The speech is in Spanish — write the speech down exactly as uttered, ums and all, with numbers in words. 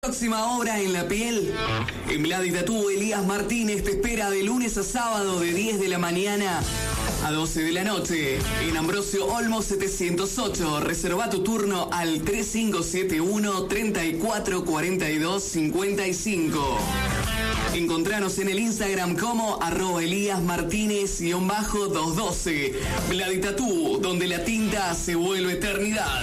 Próxima obra en la piel. En Vladi Tatú, Elías Martínez te espera de lunes a sábado de diez de la mañana a doce de la noche. En Ambrosio Olmos setecientos ocho. Reserva tu turno al tres cinco siete uno, treinta y cuatro cuarenta y dos cincuenta y cinco. Encontranos en el Instagram como arroba Elías Martínez-doscientos doce. Vladi Tatú, donde la tinta se vuelve eternidad.